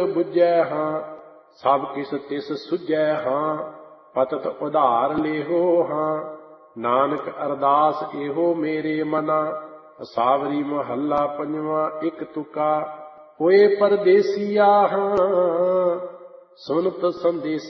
ਬੁੱਝੈ ਹਾਂ, ਸਭ ਕਿਸ ਤਿਸ ਸੁਝੈ ਹਾਂ, ਪਤਤ ਉਧਾਰ ਲੇਹੋ ਹਾਂ। ਨਾਨਕ ਅਰਦਾਸ ਇਹੋ ਮੇਰੇ ਮਨਾ, ਸਾਵਰੀ ਮਹੱਲਾ ਪੰਜਵਾਂ ਇੱਕ ਤੁਕਾ। ਹੋਏ ਪਰਦੇਸੀਆ ਹਾਂ, ਸੁਨਤ ਸੰਦੇਸ